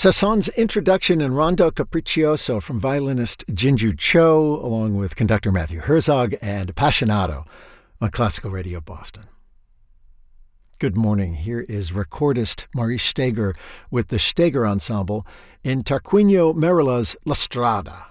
Sasson's introduction in Rondo Capriccioso from violinist Jinju Cho, along with conductor Matthew Herzog, and Appassionato on Classical Radio Boston. Good morning. Here is recordist Maurice Steger with the Steger Ensemble in Tarquinio Merila's La Strada.